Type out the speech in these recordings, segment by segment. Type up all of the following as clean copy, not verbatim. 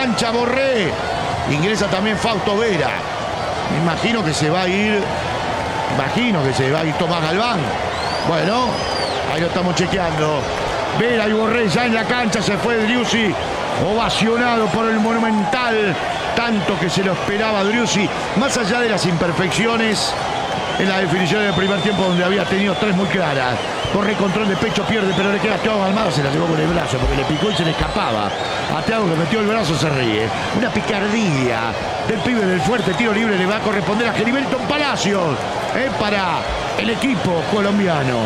cancha Borré. Ingresa también Fausto Vera. Me imagino que se va a ir Tomás Galván. Bueno, ahí lo estamos chequeando. Vera y Borré ya en la cancha. Se fue Driussi, ovacionado por el Monumental. Tanto que se lo esperaba Driussi. Más allá de las imperfecciones en la definición del primer tiempo, donde había tenido 3 muy claras. Corre, control de pecho, pierde, pero le queda a Thiago Almada, se la llevó con el brazo porque le picó y se le escapaba. A Thiago, que metió el brazo, se ríe. Una picardía del pibe del Fuerte. Tiro libre le va a corresponder a Geriberton Palacios para el equipo colombiano.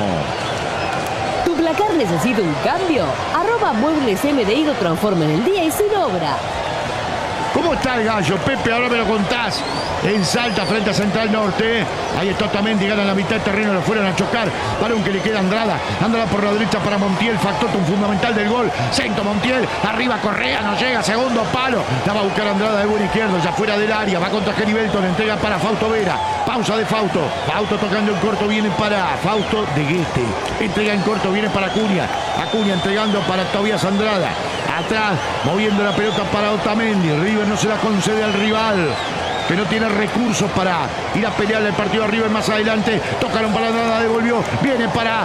¿Tu placar necesita un cambio? @Muebles MDI lo transforma en el día y sin obra. ¿Cómo está el gallo, Pepe? Ahora me lo contás. En Salta, frente a Central Norte. Ahí está Otamendi, gana la mitad del terreno, lo fueron a chocar. Balón que le queda a Andrada. Andrada por la derecha para Montiel, factor fundamental del gol. Centro Montiel, arriba Correa, no llega, segundo palo. La va a buscar Andrada de buen izquierdo, ya fuera del área. Va contra Geriberton, entrega para Fausto Vera. Pausa de Fausto. Fausto tocando en corto, viene para Fausto de Guete. Entrega en corto, viene para Acuña. Acuña entregando para Tobias Andrada. Atrás, moviendo la pelota para Otamendi. River no se la concede al rival, que no tiene recursos para ir a pelear el partido arriba y más adelante. Tocaron para Andrada, devolvió. Viene para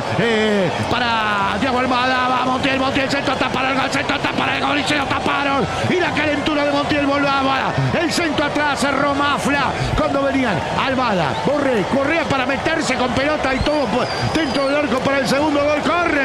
Thiago Almada. Va Montiel, centro, tapa el gol, centro, tapa el gol y se lo taparon. Y la calentura de Montiel volvaba. El centro atrás, cerró Mafla. Cuando venían Almada, Borré, Correa para meterse con pelota y todo dentro del arco para el segundo gol.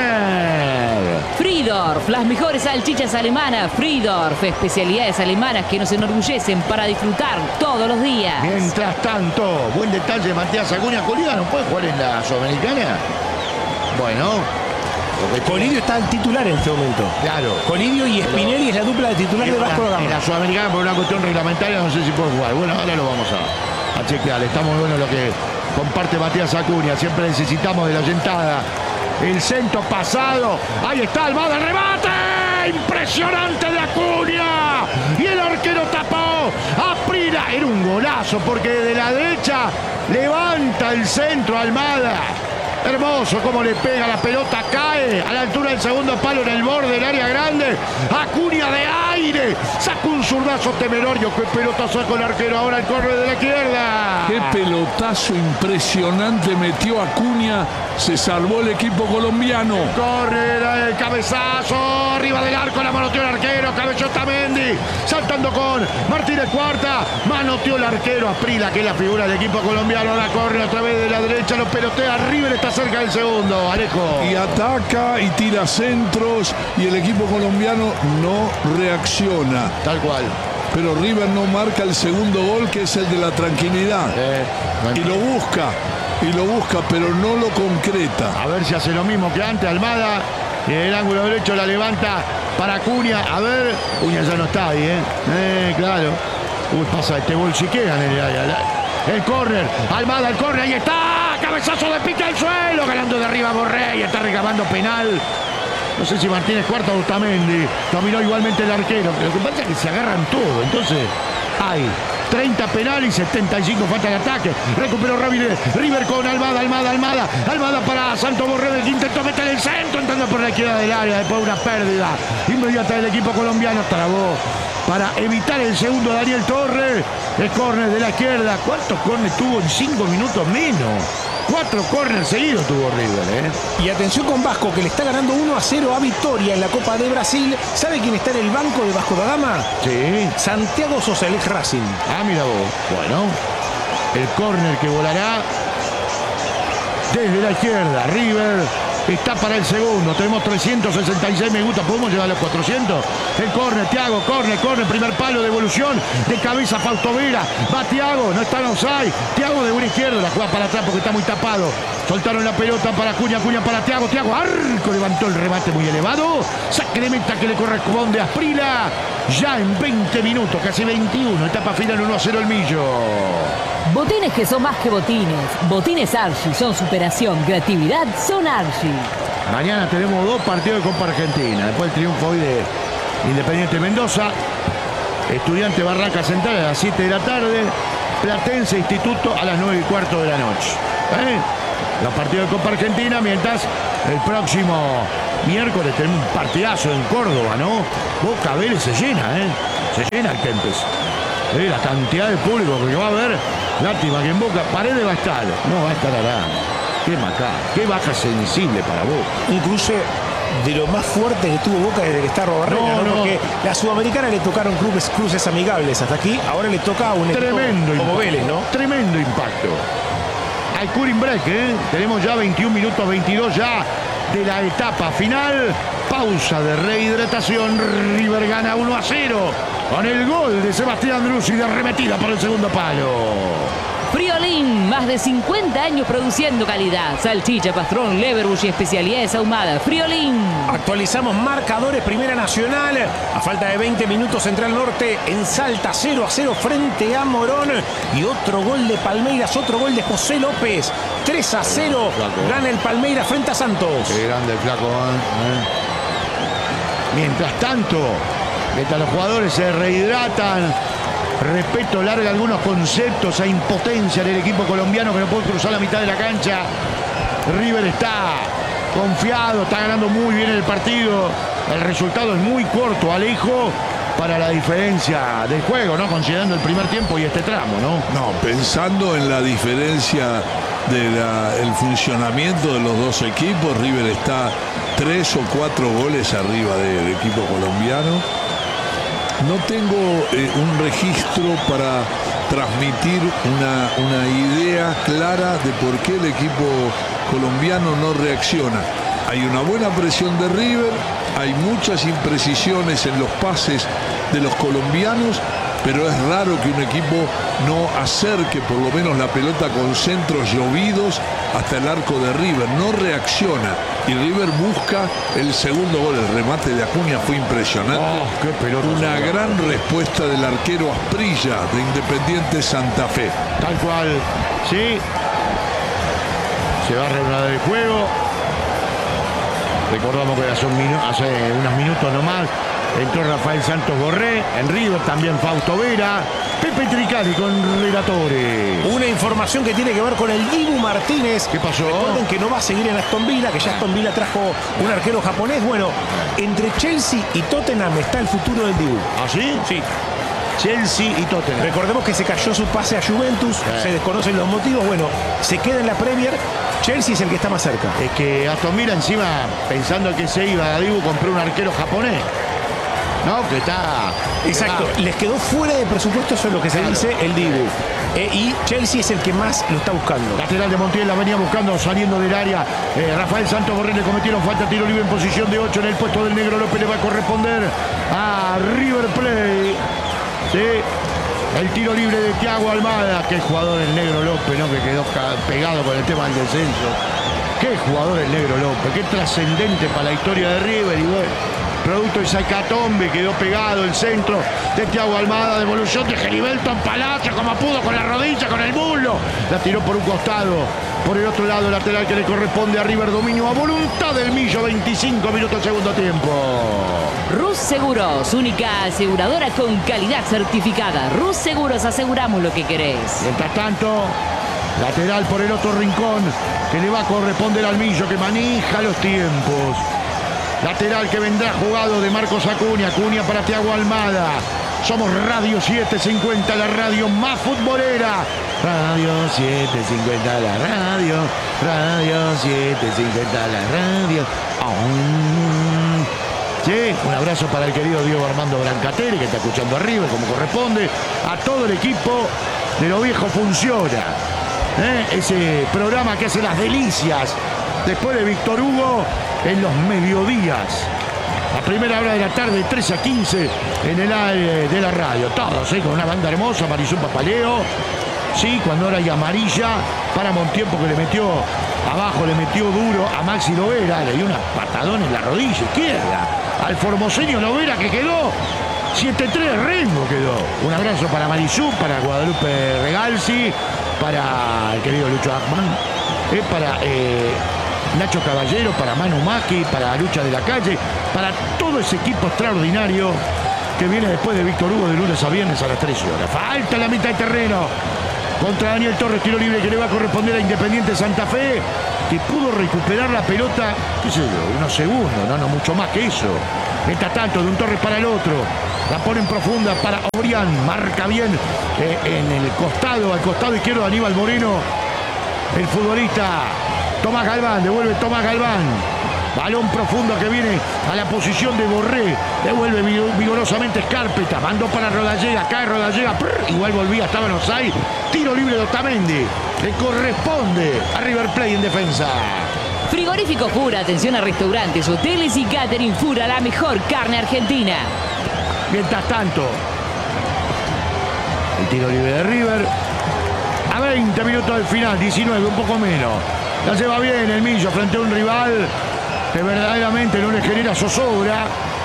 ¡Corre! Friedorf, las mejores salchichas alemanas. Friedorf, especialidades alemanas que nos enorgullecen para disfrutar todos los días. Mientras tanto, buen detalle, Matías Acuña. Colidio no puede jugar en la Sudamericana. Bueno, Colidio está en titular en este momento. Claro. Colidio y Spinelli es la dupla de titular de Vasco da Gama. En la Sudamericana, por una cuestión reglamentaria, no sé si puede jugar. Bueno, ahora lo vamos a chequear. Está muy bueno lo que comparte Matías Acuña. Siempre necesitamos de la oyentada. El centro pasado. Ahí está Almada, el remate. Impresionante de Acuña. Y el arquero tapó. Aprila. Era un golazo porque de la derecha levanta el centro Almada. Hermoso como le pega la pelota, cae a la altura del segundo palo en el borde del área grande. Acuña de aire, saca un zurdazo temerario. Qué pelotazo con el arquero, ahora el córner de la izquierda. Qué pelotazo impresionante metió Acuña, se salvó el equipo colombiano. Corre el cabezazo, arriba del arco, la manoteó el arquero, cabezó Otamendi, saltando con Martínez Cuarta, manoteó el arquero Aprila, que es la figura del equipo colombiano. Ahora corre otra vez de la derecha, lo pelotea, River está cerca del segundo, Alejo. Y ataca y tira centros y el equipo colombiano no reacciona. Tal cual. Pero River no marca el segundo gol, que es el de la tranquilidad. Y lo busca, pero no lo concreta. A ver si hace lo mismo que antes. Almada, en el ángulo derecho la levanta para Acuña. A ver, Acuña ya no está ahí, claro. Uy, pasa este gol si quedan en el área. El córner, Almada, el córner, ahí está. Cabezazo de pica al suelo, ganando de arriba Borré y está reclamando penal. No sé si Martínez Cuarta o Otamendi. Dominó igualmente el arquero. Lo que pasa es que se agarran todo. Entonces, hay 30 penal y 75 falta de ataque. Recuperó River con Almada. Almada para Santo Borré, que intentó meter el centro, entrando por la izquierda del área. Después de una pérdida inmediata del equipo colombiano. Trabó para evitar el segundo Daniel Torres. El córner de la izquierda. ¿Cuántos córneres tuvo en 5 minutos menos? 4 córneres seguidos tuvo River, Y atención con Vasco, que le está ganando 1-0 a Victoria en la Copa de Brasil. ¿Sabe quién está en el banco de Vasco da Gama? Sí. Santiago Sosa, el Racing. Ah, mira vos. Bueno, el córner que volará desde la izquierda. River está para el segundo. Tenemos 366 me gusta. ¿Podemos llegar a los 400? El córner, Thiago, córner, primer palo, devolución de cabeza Fausto Vera. Va Thiago, no está en offside. Thiago de buena izquierda, la juega para atrás porque está muy tapado. Soltaron la pelota para Acuña para Thiago. Thiago, arco, levantó el remate muy elevado. Saque de meta que le corresponde a Asprila. Ya en 20 minutos, casi 21. Etapa final 1-0 el Millo. Botines que son más que botines. Botines Archie son superación, creatividad son Archie. Mañana tenemos 2 partidos de Copa Argentina. Después el triunfo hoy de Independiente Mendoza. Estudiante Barraca Central a las 7 de la tarde. Platense Instituto a las 9:15 de la noche. Los partidos de Copa Argentina, mientras el próximo miércoles tenemos un partidazo en Córdoba, ¿no? Boca Vélez se llena, Se llena el Kempes. La cantidad de público que va a haber. Lástima que en Boca Paredes va a estar. No va a estar Arana. Qué macá, qué baja sensible para Boca. Un cruce de lo más fuerte que tuvo Boca desde que está Robarrena, ¿no? Porque la Sudamericana le tocaron cruces amigables hasta aquí. Ahora le toca a un tremendo equipo como Vélez, ¿no? Tremendo impacto. Hay cooling break, ¿eh? Tenemos ya 21 minutos 22 ya de la etapa final. Pausa de rehidratación. River gana 1-0 con el gol de Sebastián Druzzi de arremetida por el segundo palo. Friolín, más de 50 años produciendo calidad. Salchicha, pastrón, leverbush y especialidades ahumadas. Friolín. Actualizamos marcadores, Primera Nacional. A falta de 20 minutos, Central Norte en Salta, 0-0 frente a Morón. Y otro gol de Palmeiras, otro gol de José López. 3-0, gana el Palmeiras frente a Santos. Qué grande el flaco, ¿eh? Mientras tanto, los jugadores se rehidratan. Respeto larga algunos conceptos a impotencia del equipo colombiano que no puede cruzar la mitad de la cancha. River está confiado, está ganando muy bien el partido. El resultado es muy corto, Alejo, para la diferencia del juego, ¿no? Considerando el primer tiempo y este tramo, ¿no? No, pensando en la diferencia del funcionamiento de los dos equipos, River está 3 o 4 goles arriba del equipo colombiano. No tengo un registro para transmitir una idea clara de por qué el equipo colombiano no reacciona. Hay una buena presión de River, hay muchas imprecisiones en los pases de los colombianos, pero es raro que un equipo no acerque por lo menos la pelota con centros llovidos hasta el arco de River. No reacciona y River busca el segundo gol. El remate de Acuña fue impresionante. Qué pelota. Una gran respuesta del arquero Asprilla de Independiente Santa Fe. Tal cual, sí. Se va a reanudar el juego. Recordamos que hace unos minutos nomás entró Rafael Santos Borré. En River también Fausto Vera. Pepe Tricari con relatores. Una información que tiene que ver con el Dibu Martínez. ¿Qué pasó? Recuerden que no va a seguir en Aston Villa, que ya Aston Villa trajo un arquero japonés. Bueno, entre Chelsea y Tottenham está el futuro del Dibu. ¿Ah, sí? Sí. Chelsea y Tottenham. Recordemos que se cayó su pase a Juventus, se desconocen los motivos. Bueno, se queda en la Premier. Chelsea es el que está más cerca. Es que Aston Villa encima, pensando que se iba a Dibu, compró un arquero japonés. No, que está... Exacto, les quedó fuera de presupuesto, eso es lo que se dice, el Dibu. Y Chelsea es el que más lo está buscando. Lateral de Montiel la venía buscando, saliendo del área. Rafael Santos Borré le cometieron falta, tiro libre en posición de 8 en el puesto del Negro López. Le va a corresponder a River Plate. Sí. El tiro libre de Thiago Almada. Qué jugador el Negro López, ¿no? Que quedó pegado con el tema del descenso. Qué jugador el Negro López. Qué trascendente para la historia de River. Y bueno, producto de esa hecatombe, quedó pegado el centro de Thiago Almada, devolución de Gilberto en Palacio, como pudo con la rodilla, con el muslo. La tiró por un costado, por el otro lado, lateral que le corresponde a River, dominio a voluntad del Millo, 25 minutos segundo tiempo. Rus Seguros, única aseguradora con calidad certificada. Rus Seguros, aseguramos lo que querés. Mientras tanto, lateral por el otro rincón, que le va a corresponder al Millo, que maneja los tiempos. Lateral que vendrá jugado de Marcos Acuña. Acuña para Thiago Almada. Somos Radio 750, la radio más futbolera. Radio 750, la radio. Radio 750, la radio. Sí, un abrazo para el querido Diego Armando Brancatelli, que está escuchando arriba, como corresponde. A todo el equipo de Lo Viejo Funciona. Ese programa que hace las delicias después de Víctor Hugo en los mediodías. La primera hora de la tarde, 13 a 15, en el aire de la radio. Todos, con una banda hermosa, Marisol Papaleo. Sí, cuando era y amarilla para Montiempo, que le metió abajo, le metió duro a Maxi Lovera. Le dio una patadón en la rodilla izquierda al formoseño Lovera, que quedó 7-3 Rengo quedó. Un abrazo para Marisú, para Guadalupe Regalsi, para el querido Lucho Ackman, para Nacho Caballero, para Manu Maki, para Lucha de la Calle, para todo ese equipo extraordinario que viene después de Víctor Hugo de lunes a viernes a las 13 horas. Falta la mitad de terreno contra Daniel Torres, tiro libre que le va a corresponder a Independiente Santa Fe, que pudo recuperar la pelota, qué sé yo, unos segundos, no mucho más que eso. Mientras tanto, de un Torres para el otro. La ponen profunda para Obrián. Marca bien en el costado, al costado izquierdo de Aníbal Moreno. El futbolista Tomás Galván. Devuelve Tomás Galván. Balón profundo que viene a la posición de Borré. Devuelve vigorosamente Escárpeta. Mandó para Rodallega. Cae Rodallega. Igual volvía. Estaba en offside. Tiro libre de Otamendi. Le corresponde a River Plate en defensa. Frigorífico Fura, atención a restaurantes, hoteles y catering. Fura, la mejor carne argentina. Mientras tanto, el tiro libre de River. A 20 minutos del final, 19, un poco menos. La lleva bien el Millo frente a un rival que verdaderamente no le genera zozobra.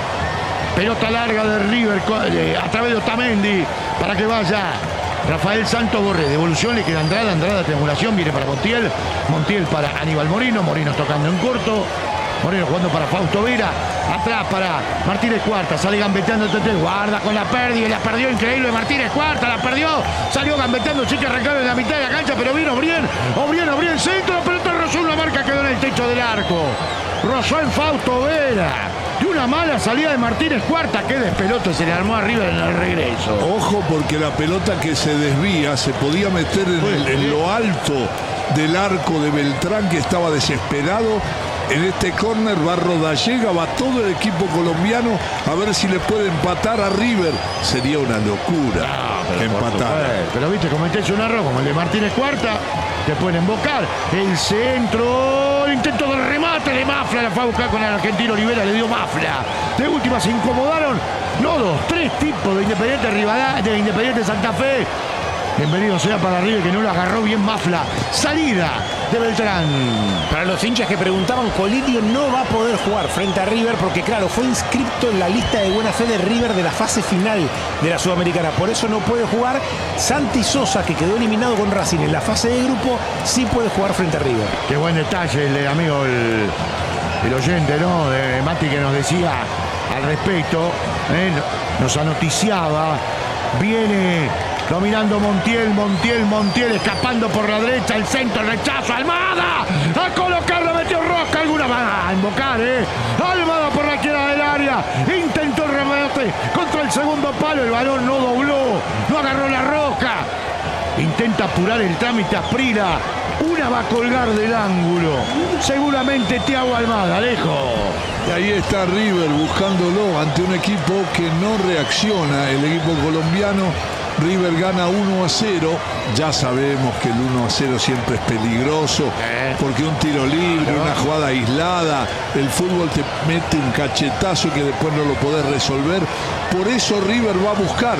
Pelota larga de River a través de Otamendi para que vaya Rafael Santos Borré. Devolución, le queda Andrada. Andrada, triangulación, viene para Montiel. Montiel para Aníbal Moreno. Moreno tocando en corto. Moreno jugando para Fausto Vera. Atrás para Martínez Cuarta. Sale gambeteando el TT. Guarda con la pérdida. La perdió increíble Martínez Cuarta. La perdió. Salió gambeteando. Sí que arrancaron en la mitad de la cancha. Pero vino Obrián. Obrián centro. La pelota rozó una marca. Quedó en el techo del arco. Rozó en Fausto Vera. De una mala salida de Martínez Cuarta. Que despelote se le armó arriba en el regreso. Ojo, porque la pelota que se desvía se podía meter en lo alto del arco de Beltrán, que estaba desesperado. En este córner va Rodallega, va todo el equipo colombiano a ver si le puede empatar a River. Sería una locura empatar. Pero viste, cometés un error como el de Martínez Cuarta, te pueden embocar. El centro, el intento de remate de Mafla, la fue a buscar con el argentino Olivera, le dio Mafla. De última se incomodaron, no dos, tres tipos de Independiente Rivadavia, de Independiente Santa Fe. Bienvenido sea para River, que no lo agarró bien Mafla. Salida de Beltrán. Para los hinchas que preguntaban, Colidio no va a poder jugar frente a River porque, claro, fue inscripto en la lista de buena fe de River de la fase final de la Sudamericana. Por eso no puede jugar. Santi Sosa, que quedó eliminado con Racing en la fase de grupo, sí puede jugar frente a River. Qué buen detalle el amigo, el oyente, ¿no? De Mati, que nos decía al respecto. Nos anoticiaba. Viene dominando Montiel, escapando por la derecha, el centro, el rechazo, Almada, a colocarlo, metió rosca, alguna va a invocar, Almada por la izquierda del área, intentó el remate contra el segundo palo, el balón no dobló, no agarró la rosca, intenta apurar el trámite Asprila, una va a colgar del ángulo, seguramente Thiago Almada, lejos. Y ahí está River buscándolo ante un equipo que no reacciona, el equipo colombiano. River gana 1-0, ya sabemos que el 1-0 siempre es peligroso, porque un tiro libre, una jugada aislada, el fútbol te mete un cachetazo que después no lo podés resolver, por eso River va a buscar.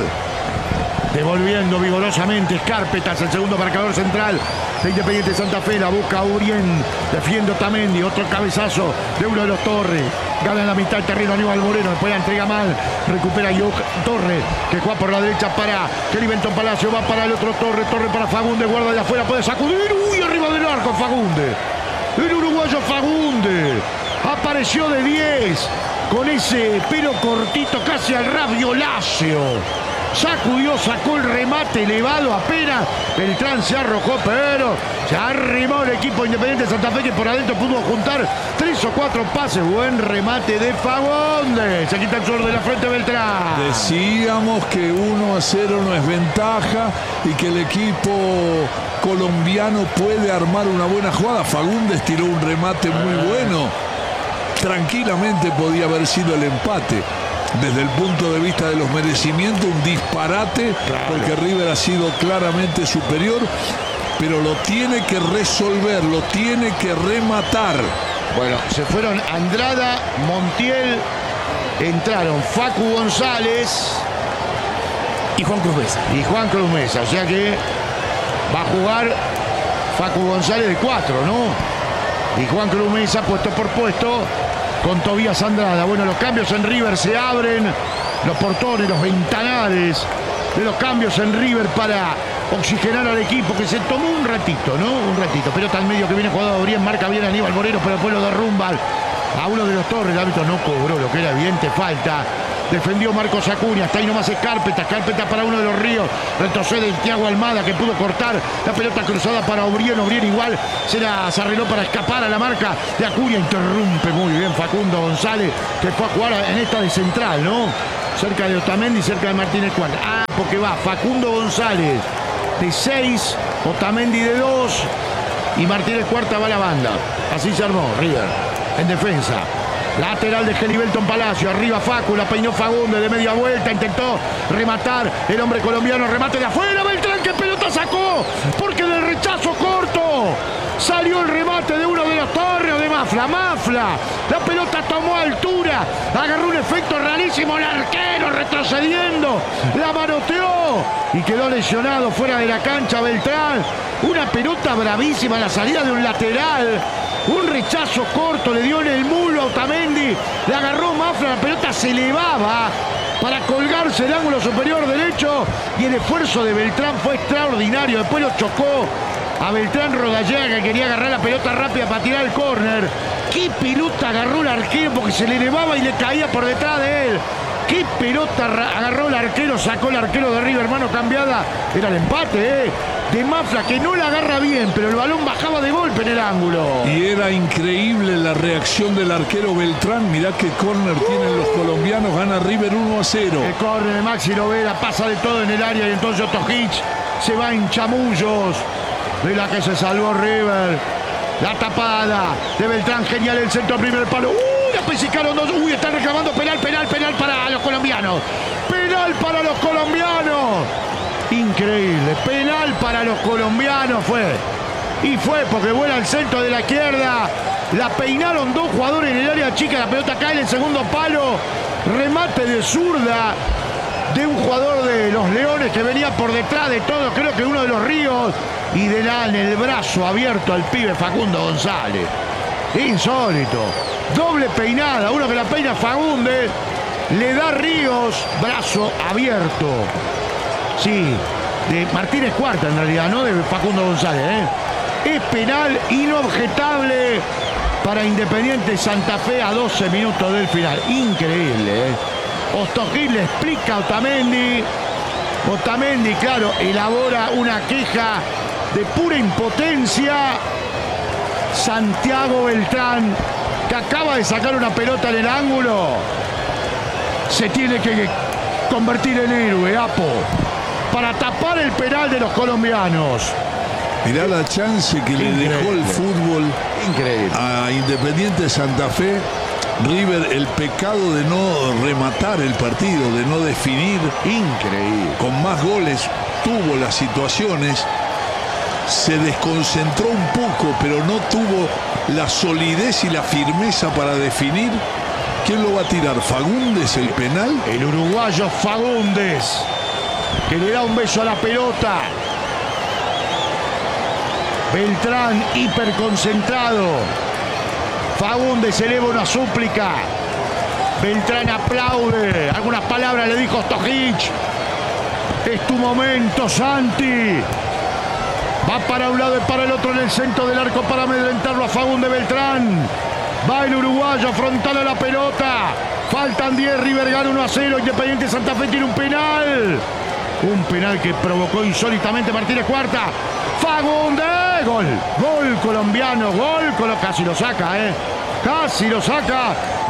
Devolviendo vigorosamente Escárpetas, el segundo marcador central de Independiente Santa Fe, la busca Urien, defiende Otamendi, otro cabezazo de uno de los Torres, gana en la mitad del terreno Aníbal Moreno, después la entrega mal, recupera Torres, que juega por la derecha para Kelly Benton Palacio, va para el otro Torres para Fagundes, guarda de afuera, puede sacudir, arriba del arco Fagundes, el uruguayo Fagundes, apareció de 10, con ese pelo cortito casi al Raviolacio. Sacudió, sacó el remate elevado apenas. Beltrán se arrojó, pero se arrimó el equipo Independiente Santa Fe, que por adentro pudo juntar 3 o 4 pases. Buen remate de Fagundes. Se quita el sudor de la frente Beltrán. Decíamos que 1-0 no es ventaja y que el equipo colombiano puede armar una buena jugada. Fagundes tiró un remate muy bueno. Tranquilamente podía haber sido el empate. Desde el punto de vista de los merecimientos, un disparate, porque River ha sido claramente superior, pero lo tiene que resolver, lo tiene que rematar. Bueno, se fueron Andrada, Montiel, entraron Facu González y Juan Cruz Mesa. O sea que va a jugar Facu González de 4, ¿no? Y Juan Cruz Mesa puesto por puesto con Tobías Andrada. Bueno, los cambios en River, se abren los portones, los ventanales de los cambios en River para oxigenar al equipo, que se tomó un ratito, ¿no? Un ratito. Pelota al medio que viene jugado bien, marca bien Aníbal Moreno, pero después lo derrumba a uno de los Torres. El árbitro no cobró lo que era evidente falta. defendió Marcos Acuña, está ahí nomás Escárpeta para uno de los Ríos, retrocede Thiago Almada que pudo cortar la pelota cruzada para Obrien igual se arregló para escapar a la marca de Acuña, interrumpe muy bien Facundo González, que fue a jugar en esta de central, ¿no? Cerca de Otamendi, cerca de Martínez Cuarta. Porque va Facundo González de 6, Otamendi de 2 y Martínez Cuarta va a la banda. Así se armó River en defensa. Lateral de Gelibelton Palacio, arriba Facu, la peinó Fagundes de media vuelta, intentó rematar el hombre colombiano, remate de afuera, Beltrán, ¿qué pelota sacó? Porque del rechazo corto salió el remate de uno de los Torres de Mafla, la pelota tomó altura, agarró un efecto rarísimo el arquero retrocediendo, la manoteó y quedó lesionado fuera de la cancha Beltrán, una pelota bravísima, la salida de un lateral. Un rechazo corto, le dio en el mulo a Otamendi, le agarró Mafla, la pelota se elevaba para colgarse el ángulo superior derecho y el esfuerzo de Beltrán fue extraordinario, después lo chocó a Beltrán Rodallega que quería agarrar la pelota rápida para tirar el córner. ¿Qué pelota agarró el arquero? Porque se le elevaba y le caía por detrás de él. ¿Qué pelota agarró el arquero? Sacó el arquero de River, mano cambiada. Era el empate, de Mafla, que no la agarra bien, pero el balón bajaba de golpe en el ángulo. Y era increíble la reacción del arquero Beltrán. Mirá qué córner tienen los colombianos. Gana River 1-0. El córner de Maxi Lovera, pasa de todo en el área y entonces Ostojic se va en chamullos de la que se salvó River. La tapada de Beltrán, genial el centro, primer palo. La pesicaron dos. Están reclamando penal para los colombianos. Penal para los colombianos. Increíble, penal para los colombianos fue. Y fue porque vuela al centro de la izquierda. La peinaron dos jugadores en el área chica. La pelota cae en el segundo palo. Remate de zurda de un jugador de los Leones que venía por detrás de todo. Creo que uno de los Ríos. Y de la en el brazo abierto al pibe Facundo González. Insólito. Doble peinada. Uno que la peina Fagundes. Le da Ríos. Brazo abierto. Sí, de Martínez Cuarta en realidad, no de Facundo González. Es penal inobjetable para Independiente Santa Fe a 12 minutos del final. Increíble, Ostojic le explica a Otamendi. Otamendi, claro, elabora una queja de pura impotencia. Santiago Beltrán, que acaba de sacar una pelota en el ángulo, se tiene que convertir en héroe, Apo, para tapar el penal de los colombianos. Mirá la chance que le dejó el fútbol a Independiente Santa Fe. River, el pecado de no rematar el partido, de no definir. Increíble. Con más goles tuvo las situaciones. Se desconcentró un poco, pero no tuvo la solidez y la firmeza para definir. ¿Quién lo va a tirar? ¿Fagundes el penal? El uruguayo Fagundes, que le da un beso a la pelota. Beltrán hiperconcentrado. Fagundes eleva una súplica. Beltrán aplaude. Algunas palabras le dijo Ostojic. Es tu momento, Santi. Va para un lado y para el otro en el centro del arco para amedrentarlo a Fagundes Beltrán. Va el uruguayo frontal a la pelota. Faltan 10, River gana 1-0. Independiente Santa Fe tiene un penal. Un penal que provocó insólitamente Martínez Cuarta. Fagundes, gol. Gol colombiano, gol. Casi lo saca, Casi lo saca.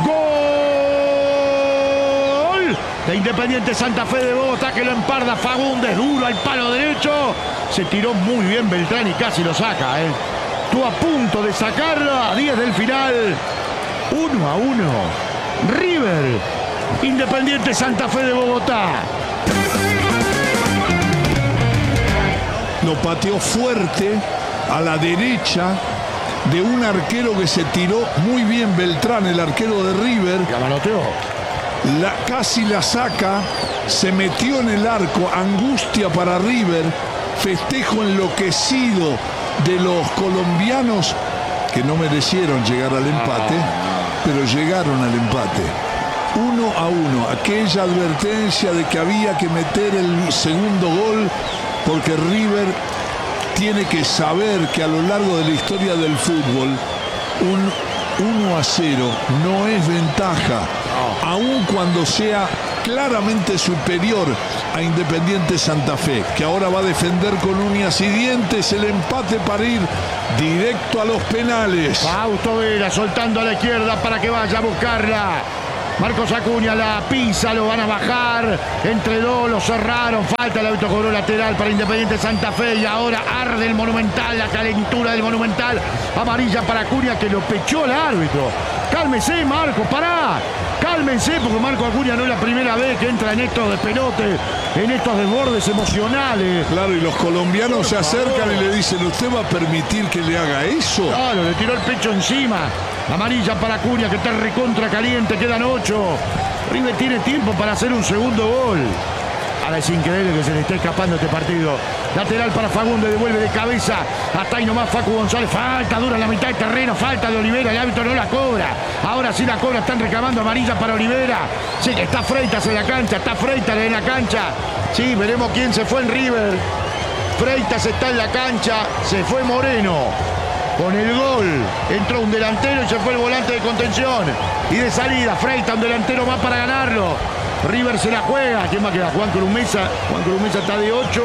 Gol de Independiente Santa Fe de Bogotá, que lo emparda Fagundes. Duro al palo derecho. Se tiró muy bien Beltrán y casi lo saca, Estuvo a punto de sacarlo a 10 del final. 1-1. River, Independiente Santa Fe de Bogotá. Lo pateó fuerte a la derecha de un arquero que se tiró muy bien, Beltrán, el arquero de River. La manoteó. Casi la saca, se metió en el arco, angustia para River, festejo enloquecido de los colombianos que no merecieron llegar al empate, pero llegaron al empate. 1-1, aquella advertencia de que había que meter el segundo gol, porque River tiene que saber que a lo largo de la historia del fútbol, un 1-0 no es ventaja, aun cuando sea claramente superior a Independiente Santa Fe, que ahora va a defender con uñas y dientes el empate para ir directo a los penales. Fausto Vera soltando a la izquierda para que vaya a buscarla. Marcos Acuña la pisa, lo van a bajar. Entre dos, lo cerraron. Falta, el árbitro cobró lateral para Independiente Santa Fe. Y ahora arde el Monumental, la calentura del Monumental. Amarilla para Acuña, que lo pechó el árbitro. Cálmese, Marco, pará. Cálmense, porque Marco Acuña no es la primera vez que entra en estos despelotes, en estos desbordes emocionales. Claro, y los colombianos se acercan y le dicen, ¿usted va a permitir que le haga eso? Claro, le tiró el pecho encima. Amarilla para Acuña, que está recontra caliente, quedan 8. River tiene tiempo para hacer un segundo gol. Ahora es increíble que se le esté escapando este partido. Lateral para Fagundes, devuelve de cabeza. Hasta ahí nomás Facu González. Falta dura en la mitad del terreno. Falta de Olivera. El árbitro no la cobra. Ahora sí la cobra. Están reclamando amarilla para Olivera. Sí, está Freitas en la cancha. Está Freitas en la cancha. Sí, veremos quién se fue en River. Freitas está en la cancha. Se fue Moreno. Con el gol entró un delantero y se fue el volante de contención. Y de salida, Freitas, un delantero más para ganarlo. River se la juega. ¿Quién va a quedar? Juan Cruz Mesa. Juan Cruz Mesa está de 8.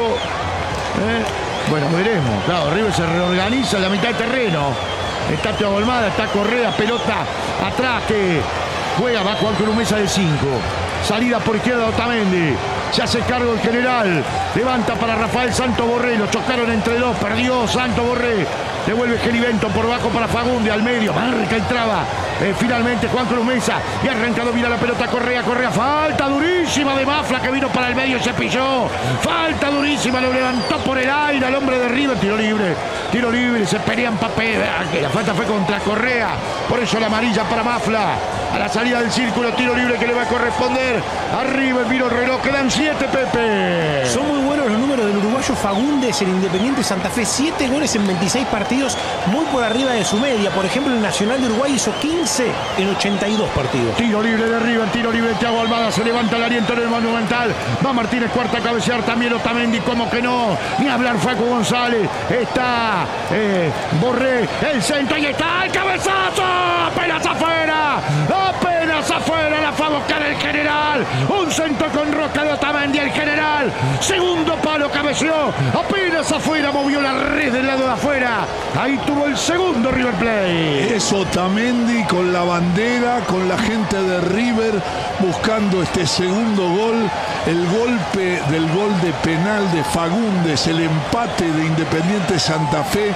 Bueno, veremos. Claro, River se reorganiza en la mitad del terreno. Está Thiago Almada, está Correa, pelota atrás que juega. Va Juan Cruz Mesa de 5. Salida por izquierda de Otamendi. Se hace cargo el general. Levanta para Rafael Santo Borré. Lo chocaron entre dos. Perdió Santo Borré. Devuelve Gelibento por bajo para Fagundes al medio. Marca y traba. Finalmente Juan Cruz Mesa. Y ha arrancado, mira la pelota. Correa. Falta durísima de Mafla que vino para el medio y se pilló. Falta durísima. Lo levantó por el aire al hombre de River. Tiro libre. Tiro libre. Se pelean papel. La falta fue contra Correa. Por eso la amarilla para Mafla. A la salida del círculo. Tiro libre que le va a corresponder a River. Vino el reloj. Quedan 7, Pepe. Son muy buenos los números del uruguayo Fagundes en Independiente Santa Fe. 7 goles en 26 partidos, muy por arriba de su media. Por ejemplo, el Nacional de Uruguay hizo 15 en 82 partidos. Tiro libre de River, tiro libre de Thiago Almada. Se levanta el aliento en el Monumental. Va Martínez Cuarta a cabecear también Otamendi. Como que no. Ni hablar Facu González. Está Borré. El centro y está el cabezazo. Apenas afuera. Apenas afuera. La fue a buscar el general. Un centro con rosca de Otamendi. El general. Segundo palo cabeció. Apenas afuera. Movió la red del lado de afuera. Ahí tuvo el segundo River Plate. Es Otamendi con la bandera, con la gente de River buscando este segundo gol. El golpe del gol de penal de Fagundes, el empate de Independiente Santa Fe,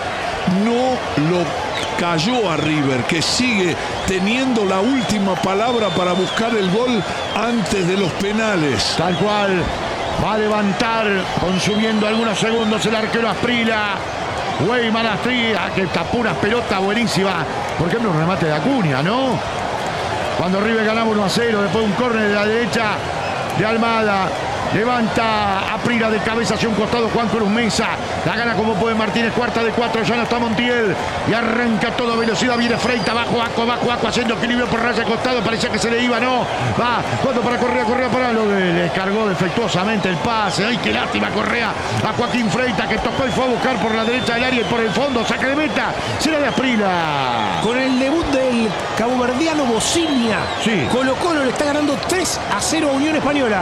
no lo cayó a River, que sigue teniendo la última palabra para buscar el gol antes de los penales. Tal cual. Va a levantar, consumiendo algunos segundos el arquero Asprila. Weyman Asprila, que tapó una pelota buenísima. Por ejemplo, un remate de Acuña, ¿no? Cuando River ganaba 1-0, después un córner de la derecha de Almada. Levanta Asprila de cabeza hacia un costado Juan Cruz Mesa. La gana como puede Martínez Cuarta de 4. Ya no está Montiel. Y arranca toda velocidad. Viene Freitas. Bajo Aco haciendo equilibrio por raya costado. Parecía que se le iba. No. Va. Cuando para Correa para lo que le cargó defectuosamente el pase. Ay, qué lástima Correa. A Joaquín Freitas que tocó y fue a buscar por la derecha del área y por el fondo. Saque de meta. Será de Asprila. Con el debut del caboverdiano Bocinia. Sí. Colo-Colo le está ganando 3-0 a Unión Española.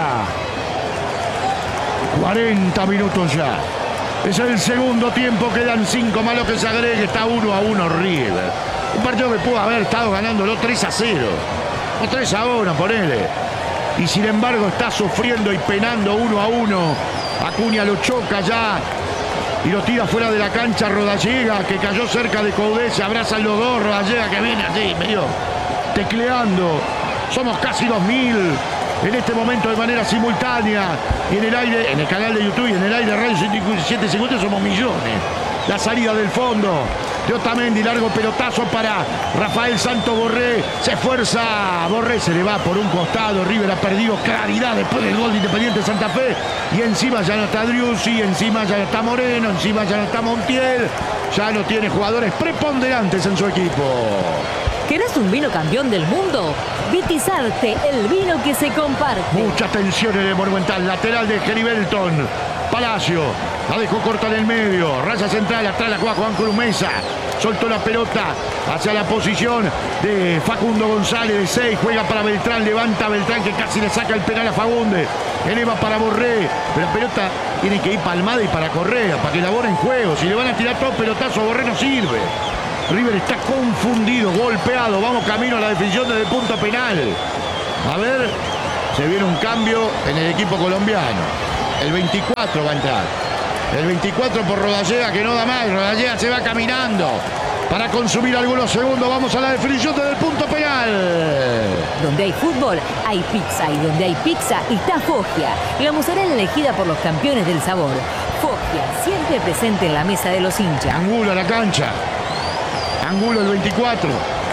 40 minutos ya. Es el segundo tiempo, quedan 5 más lo que se agregue. Está 1-1 River. Un partido que pudo haber estado ganándolo 3-0 o 3-1, ponele. Y sin embargo está sufriendo y penando 1-1. Acuña lo choca ya y lo tira fuera de la cancha Rodallega, que cayó cerca de Coudet. Se abrazan los dos. Rodallega que viene así, medio tecleando. Somos casi 2000 en este momento de manera simultánea. Y en el aire, en el canal de YouTube y en el aire Radio 750 somos millones. La salida del fondo de Otamendi, largo pelotazo para Rafael Santo Borré. Se esfuerza Borré, se le va por un costado. River ha perdido claridad después del gol de Independiente Santa Fe. Y encima ya no está Driussi, encima ya no está Moreno, encima ya no está Montiel. Ya no tiene jugadores preponderantes en su equipo. ¿Querés un vino campeón del mundo? Vitizarte, el vino que se comparte. Mucha tensión en el Monumental. Lateral de Gelibelton. Palacio la dejó corta en el medio. Raya central, atrás la juega Juan Cruz Mesa. soltó la pelota hacia la posición de Facundo González de 6, juega para Beltrán, levanta Beltrán que casi le saca el penal a Fagundes, eleva para Borré, pero la pelota tiene que ir palmada y para Correa, para que la bola en juego. Si le van a tirar todo pelotazo a Borré no sirve. River está confundido, golpeado, vamos camino a la definición desde el punto penal. A ver, se viene un cambio en el equipo colombiano. El 24 va a entrar. El 24 por Rodallega, que no da más. Rodallega se va caminando para consumir algunos segundos. Vamos a la definición desde el punto penal. Donde hay fútbol, hay pizza. Y donde hay pizza, está Foggia. La mozzarella elegida por los campeones del sabor. Foggia, siempre presente en la mesa de los hinchas. Angulo a la cancha. Angulo el 24.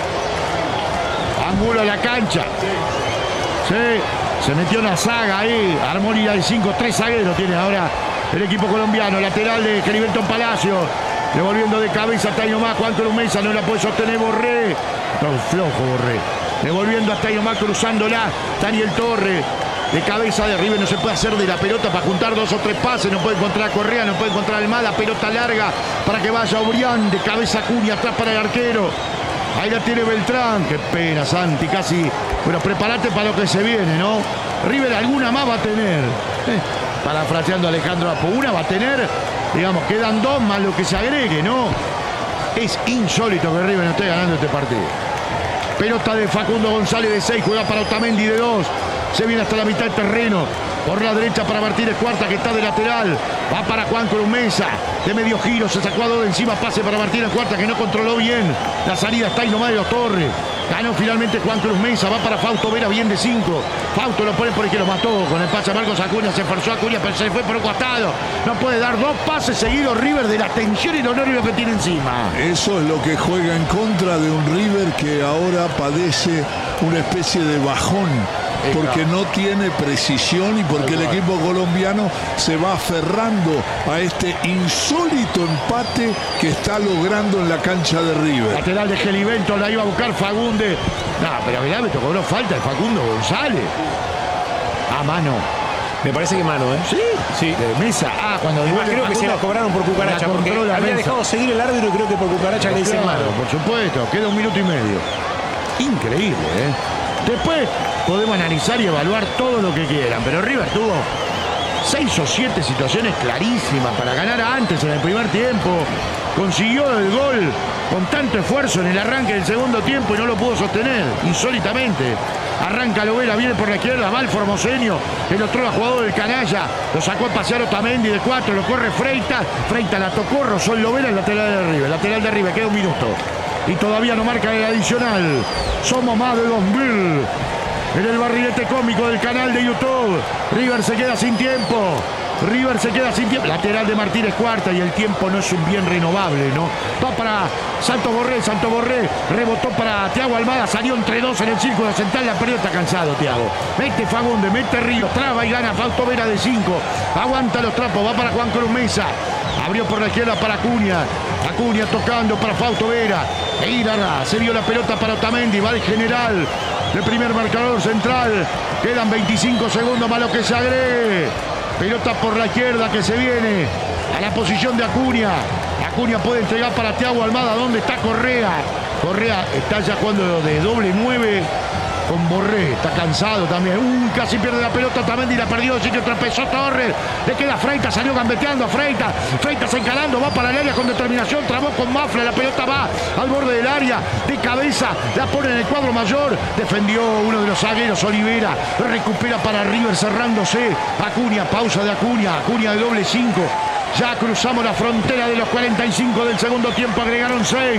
Angulo a la cancha. Sí, se metió una saga ahí. Armó línea de 5, 3 zagueros tiene ahora el equipo colombiano. Lateral de Heriberton Palacio. Devolviendo de cabeza Taino Más. Juan Cruz Mesa no la puede sostener Borré. Todo flojo Borré. Devolviendo a Taino Más, cruzándola. Daniel Torres. De cabeza de River no se puede hacer de la pelota para juntar 2 o 3 pases. No puede encontrar a Correa, no puede encontrar Almada. Pelota larga para que vaya Obrián. De cabeza Acuña, atrás para el arquero. Ahí la tiene Beltrán. Qué pena, Santi, casi. Bueno, prepárate para lo que se viene, ¿no? River alguna más va a tener. Parafraseando a Alejandro Apo. Una va a tener, digamos, quedan 2 más lo que se agregue, ¿no? Es insólito que River no esté ganando este partido. Pelota de Facundo González de 6, juega para Otamendi de 2. Se viene hasta la mitad del terreno. Por la derecha para Martínez Cuarta, que está de lateral. Va para Juan Cruz Mesa. De medio giro, se sacó a 2 de encima. Pase para Martínez Cuarta, que no controló bien. La salida está Taino Más de los Torres. Ganó finalmente Juan Cruz Mesa. Va para Fausto Vera, bien de 5. Fausto lo pone por el que lo mató. Con el pase a Marcos Acuña. Se forzó Acuña, pero se fue por un costado. No puede dar 2 pases seguidos River de la tensión y el nervio que tiene encima. Eso es lo que juega en contra de un River que ahora padece una especie de bajón. Porque no tiene precisión y porque el equipo colombiano se va aferrando a este insólito empate que está logrando en la cancha de River. Lateral de Gelivento, la iba a buscar Fagundes. No, pero mirá, me tocó no falta de Facundo González. A mano. Me parece que mano, ¿eh? Sí. De Mesa. Cuando igual creo que se la cobraron por cucaracha, porque había dejado seguir el árbitro y creo que por cucaracha le dice mano. Por supuesto, queda 1 minuto y medio. Increíble, ¿eh? Después podemos analizar y evaluar todo lo que quieran, pero River tuvo 6 o 7 situaciones clarísimas para ganar antes en el primer tiempo. Consiguió el gol con tanto esfuerzo en el arranque del segundo tiempo y no lo pudo sostener, insólitamente. Arranca Lovera, viene por la izquierda, va el formoseño, el otro jugador del canalla, lo sacó a pasear Otamendi de 4, lo corre Freitas, Freitas la tocó, rozó el Lovera, el lateral de River, queda 1 minuto. Y todavía no marca el adicional. Somos más de 2000 en el barrilete cómico del canal de YouTube. River se queda sin tiempo. Lateral de Martínez Cuarta y el tiempo no es un bien renovable, ¿no? Va para Santos Borré. Rebotó para Thiago Almada. Salió entre 2 en el círculo central. La perdió, está cansado Thiago. Mete Fagundes, mete Ríos. Traba y gana Fausto Vera de 5. Aguanta los trapos. Va para Juan Cruz Mesa. Abrió por la izquierda para Acuña. Acuña tocando para Fausto Vera. Se vio la pelota para Otamendi. Va el general. El primer marcador central. Quedan 25 segundos más lo que se agregue. Pelota por la izquierda que se viene a la posición de Acuña. Acuña puede entregar para Thiago Almada. ¿Dónde está Correa? Correa está ya jugando de doble 9 con Borré. Está cansado también. Casi pierde la pelota Otamendi. La perdió. Sí que tropezó Torres. Le queda Freitas. Salió gambeteando a Freitas. Freitas encarando. Va para el área con determinación. Trabó con Mafla. La pelota va al borde del área. De cabeza. La pone en el cuadro mayor. Defendió uno de los zagueros. Olivera. Recupera para River cerrándose. Acuña. Pausa de Acuña. Acuña de doble 5. Ya cruzamos la frontera de los 45 del segundo tiempo. Agregaron 6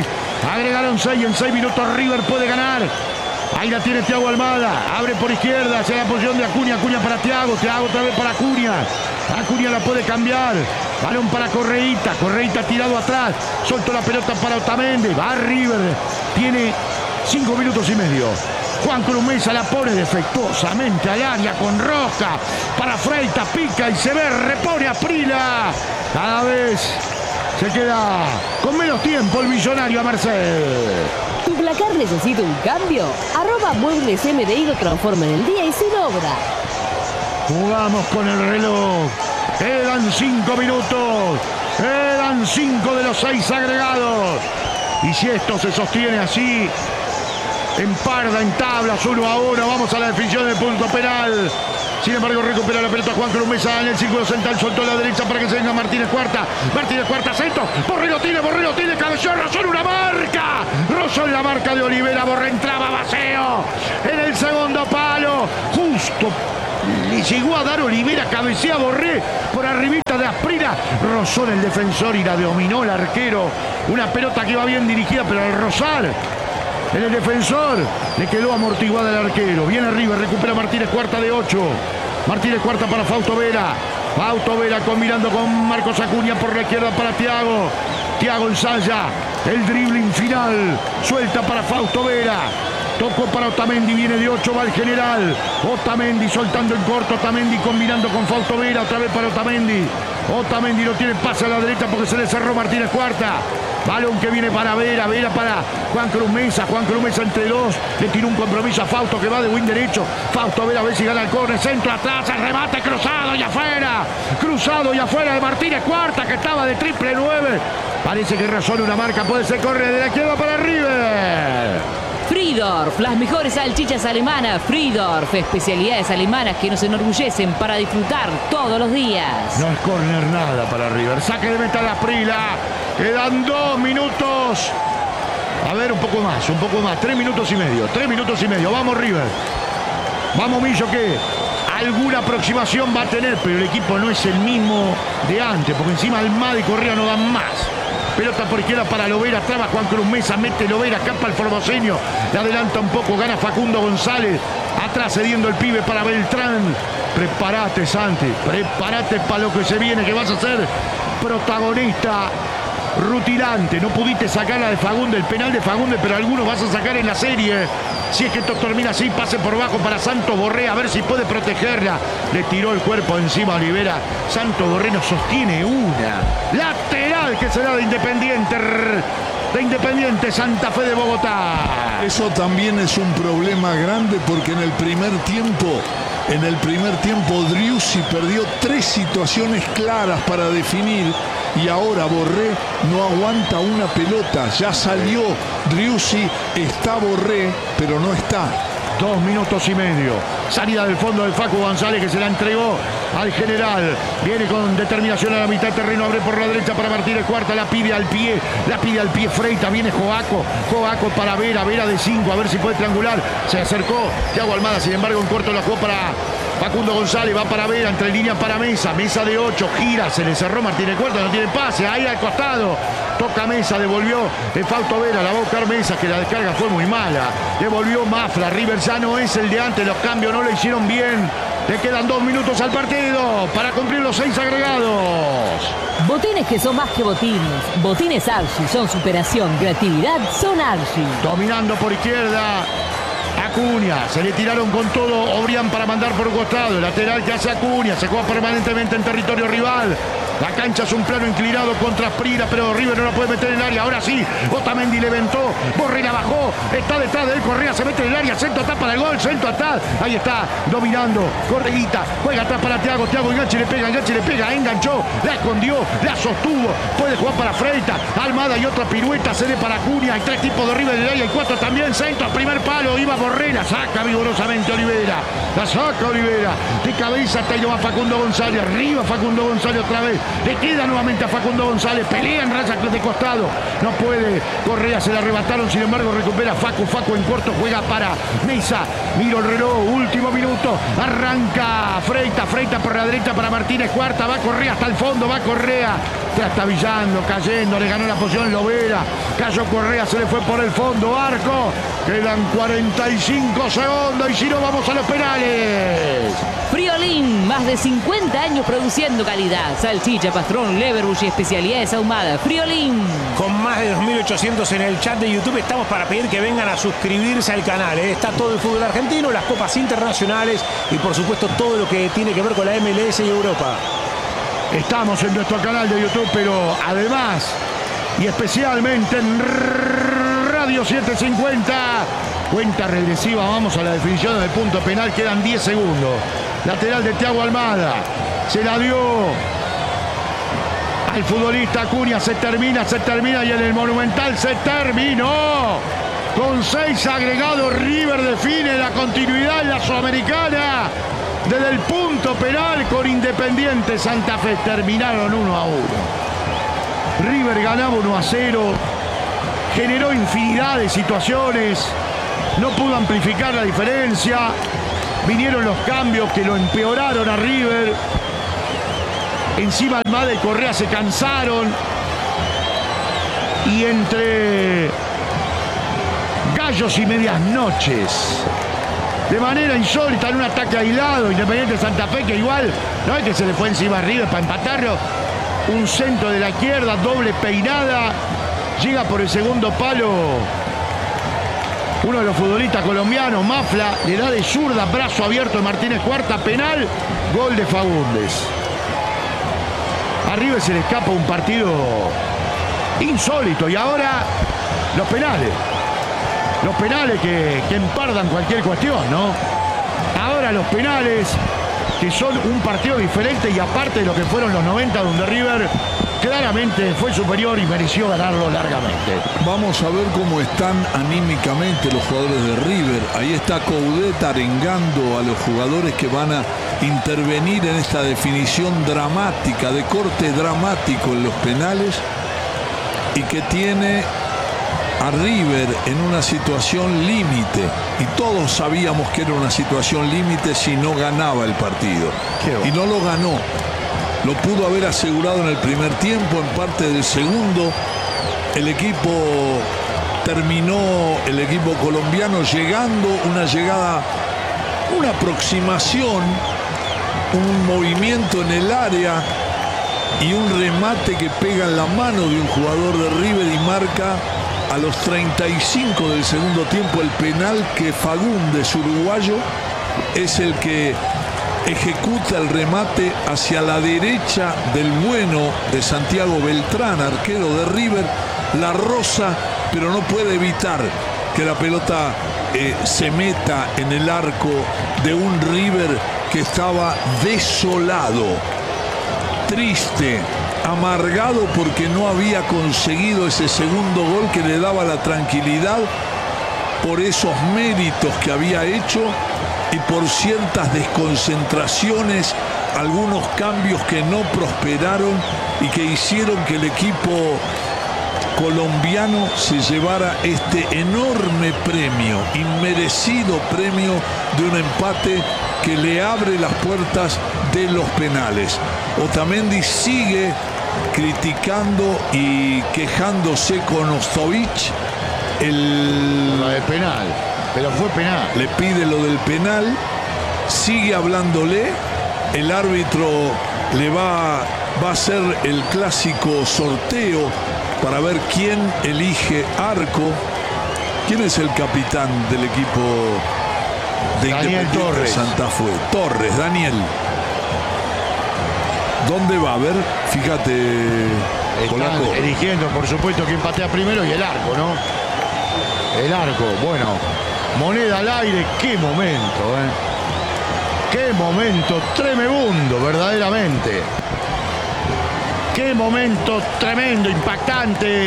y en 6 minutos River puede ganar. Ahí la tiene Thiago Almada. Abre por izquierda hacia la posición de Acuña. Acuña para Thiago. Thiago otra vez para Acuña. Acuña la puede cambiar. Balón para Correita. Correita tirado atrás. Soltó la pelota para Otamendi. Va River. Tiene 5 minutos y medio. Juan Cruz Mesa la pone defectuosamente al área con rosca. Para Freitas, pica y se ve. Repone a Prila. Cada vez se queda con menos tiempo el millonario a Merced. ¿Tu placar necesita un cambio? @Muebles MDI lo transforma en el día y sin obra. Jugamos con el reloj. Quedan 5 minutos. Quedan 5 de los 6 agregados. Y si esto se sostiene así, emparda en tablas 1-1. Vamos a la definición del punto penal. Sin embargo, recupera la pelota Juan Cruz Mesa en el círculo central. Soltó a la derecha para que se venga Martínez Cuarta. Martínez Cuarta, centro. Borré lo tiene, cabeció, rozó en una marca. Rozó en la marca de Olivera. Borré entraba vacío en el segundo palo. Justo le llegó a dar Olivera, cabecea Borré por arribita de Asprila. Rozó en el defensor y la dominó el arquero. Una pelota que iba bien dirigida, pero al rozar en el defensor le quedó amortiguada el arquero. Viene arriba, recupera Martínez Cuarta de 8. Martínez Cuarta para Fausto Vera. Fausto Vera combinando con Marcos Acuña por la izquierda para Thiago. Thiago ensaya el dribbling final. Suelta para Fausto Vera. Tocó para Otamendi, viene de 8, va el general. Otamendi soltando en corto, Otamendi combinando con Fausto Vera, otra vez para Otamendi. Otamendi no tiene pase a la derecha porque se le cerró Martínez Cuarta. Balón que viene para Vera, Vera para Juan Cruz Mesa entre dos. Le tiró un compromiso a Fausto que va de wing derecho. Fausto Vera a ver si gana el córner, centro atrás, el remate cruzado y afuera. Cruzado y afuera de Martínez Cuarta que estaba de triple 9. Parece que razona una marca, puede ser córner de la izquierda para River. Friedorf, las mejores salchichas alemanas. Friedorf, especialidades alemanas que nos enorgullecen para disfrutar todos los días. No es córner nada para River. Saque de meta de Asprila. Quedan 2 minutos. A ver, un poco más. 3 minutos y medio. Vamos River. Vamos Millo que alguna aproximación va a tener, pero el equipo no es el mismo de antes, porque encima Almada y Correa no dan más. Pelota por izquierda para Lovera, traba Juan Cruz Mesa, mete Lovera, escapa el formoseño, le adelanta un poco, gana Facundo González, atrás cediendo el pibe para Beltrán. Prepárate, Santi, prepárate para lo que se viene, que vas a ser protagonista rutilante. No pudiste sacarla de Fagundes, el penal de Fagundes, pero algunos vas a sacar en la serie. Si es que esto termina así, pase por bajo para Santos Borré, a ver si puede protegerla. Le tiró el cuerpo encima a Olivera. Santos Borré no sostiene una. Lateral que será de Independiente Santa Fe de Bogotá. Eso también es un problema grande porque en el primer tiempo Driussi perdió 3 situaciones claras para definir y ahora Borré no aguanta una pelota. Ya salió Driussi, está Borré, pero no está. 2 minutos y medio. Salida del fondo de Facu González que se la entregó al general. Viene con determinación a la mitad de terreno. Abre por la derecha para Martínez Cuarta. La pide al pie Freita. Viene Joaco para Vera de 5. A ver si puede triangular. Se acercó Thiago Almada. Sin embargo, en corto la jugó para Facundo González. Va para Vera. Entre línea para Mesa de 8. Gira. Se le cerró Martínez Cuarta. No tiene pase. Ahí al costado. Toca Mesa. Devolvió Fausto Vera. La va a buscar Mesa, que la descarga fue muy mala. Devolvió Mafra. River ya no es el de antes. Los cambios no lo hicieron bien. Le quedan 2 minutos al partido para cumplir los 6 agregados. Botines que son más que botines. Botines Archie son superación, creatividad, son Archie. Dominando por izquierda Acuña. Se le tiraron con todo Obrián para mandar por un costado. El lateral que hace Acuña. Se juega permanentemente en territorio rival. La cancha es un plano inclinado contra Asprila, pero River no la puede meter en el área. Ahora sí, Otamendi le ventó, Borré la bajó, está detrás de él, Correa se mete en el área, centro atrás para el gol, centro atrás. Ahí está, dominando, Correguita, juega atrás para Thiago, enganche le pega, enganchó, la escondió, la sostuvo, puede jugar para Freita, Almada y otra pirueta, cede para Acuña, hay 3 tipos de River en el área, y 4 también, centro, primer palo, iba Borré, la saca vigorosamente Olivera, de cabeza Tello va Facundo González, arriba Facundo González otra vez. Le queda nuevamente a Facundo González. Pelea en raza de costado. No puede. Correa se la arrebataron. Sin embargo, recupera Facu. Facu en corto juega para Mesa. Miro el reloj. Último minuto. Arranca Freita. Freita por la derecha para Martínez Cuarta. Va Correa hasta el fondo. Va Correa. Trastabillando, cayendo. Le ganó la posición Lovera. Cayó Correa. Se le fue por el fondo. Arco. Quedan 45 segundos. Y si no, vamos a los penales. Friolín. Más de 50 años produciendo calidad. Salchicha, pastrón, leverbush y especialidades ahumadas. Friolín. Con más de 2.800 en el chat de YouTube estamos para pedir que vengan a suscribirse al canal. Está todo el fútbol argentino, las copas internacionales y por supuesto todo lo que tiene que ver con la MLS y Europa. Estamos en nuestro canal de YouTube, pero además y especialmente en Radio 750. Cuenta regresiva, vamos a la definición del punto penal, quedan 10 segundos. Lateral de Thiago Almada. Se la dio al futbolista Acuña. Se termina y en el Monumental se terminó. Con 6 agregados, River define la continuidad en la Sudamericana. Desde el punto penal con Independiente Santa Fe terminaron 1-1. River ganaba 1-0, generó infinidad de situaciones, no pudo amplificar la diferencia, vinieron los cambios que lo empeoraron a River. Encima Almada y Correa se cansaron y entre gallos y medias noches, de manera insólita, en un ataque aislado, Independiente Santa Fe, que igual no es que se le fue encima a River para empatarlo, un centro de la izquierda, doble peinada, llega por el segundo palo uno de los futbolistas colombianos, Mafla, le da de zurda, brazo abierto de Martínez Cuarta, penal, gol de Faúndez. A River se le escapa un partido insólito y ahora los penales. Los penales que empardan cualquier cuestión, ¿no? Ahora los penales, que son un partido diferente y aparte de lo que fueron los 90, donde River claramente fue superior y mereció ganarlo largamente. Vamos a ver cómo están anímicamente los jugadores de River. Ahí está Coudet arengando a los jugadores que van a intervenir en esta definición dramática, de corte dramático en los penales, y que tiene a River en una situación límite, y todos sabíamos que era una situación límite si no ganaba el partido, y no lo ganó. Lo pudo haber asegurado en el primer tiempo, en parte del segundo. El equipo colombiano llegando, una aproximación, un movimiento en el área y un remate que pega en la mano de un jugador de River y marca a los 35 del segundo tiempo el penal, que Fagundes, uruguayo, es el que ejecuta el remate hacia la derecha del bueno de Santiago Beltrán, arquero de River. La roza, pero no puede evitar que la pelota se meta en el arco de un River que estaba desolado, triste, amargado porque no había conseguido ese segundo gol que le daba la tranquilidad por esos méritos que había hecho y por ciertas desconcentraciones, algunos cambios que no prosperaron y que hicieron que el equipo colombiano se llevara este enorme premio, inmerecido premio de un empate que le abre las puertas de los penales. Otamendi sigue criticando y quejándose con Ostojic. Lo de penal, pero fue penal. Le pide lo del penal, sigue hablándole. El árbitro le va a hacer el clásico sorteo para ver quién elige arco. ¿Quién es el capitán del equipo de Daniel Torres? Santa Fe? Torres, Daniel. ¿Dónde va? A ver, fíjate, Polaco. Están eligiendo, por supuesto, quién patea primero y el arco, ¿no? El arco, bueno, moneda al aire, qué momento, qué momento tremebundo, verdaderamente. Qué momento tremendo, impactante.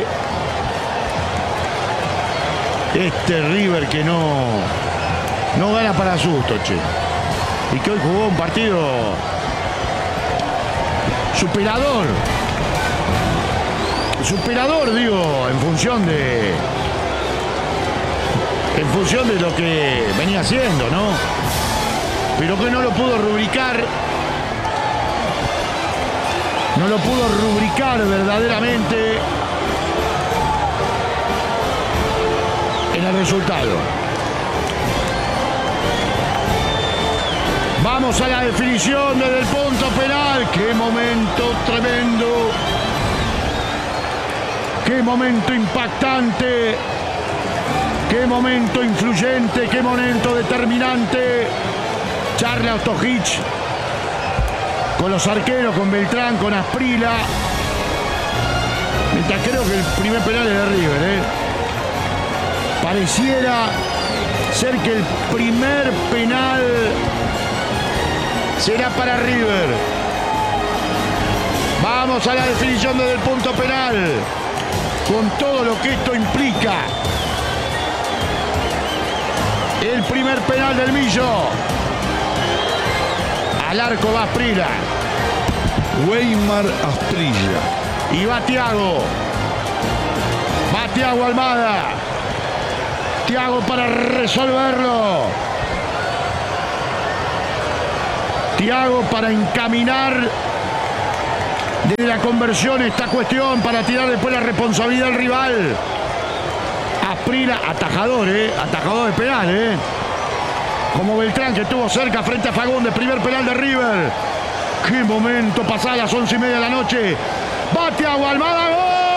Este River que no gana para susto, che. Y que hoy jugó un partido superador. Superador, digo, en función de lo que venía haciendo, ¿no? Pero que no lo pudo rubricar. No lo pudo rubricar verdaderamente en el resultado. Vamos a la definición desde el punto penal. ¡Qué momento tremendo! ¡Qué momento impactante! ¡Qué momento influyente! ¡Qué momento determinante! Charles Ostojic con los arqueros, con Beltrán, con Asprila. Mientras creo que el primer penal es de River, Pareciera ser que el primer penal será para River. Vamos a la definición desde el punto penal. Con todo lo que esto implica. El primer penal del Millo. Al arco va Asprilla. Weimar Asprilla. Y va Thiago. Va Thiago Almada. Thiago para resolverlo. Thiago para encaminar desde la conversión esta cuestión, para tirar después la responsabilidad al rival. Asprilla, atajador, atajador de penal, como Beltrán, que estuvo cerca frente a Fagundes, primer penal de River. Qué momento, pasada las 11:30 de la noche. Va Thiago Almada,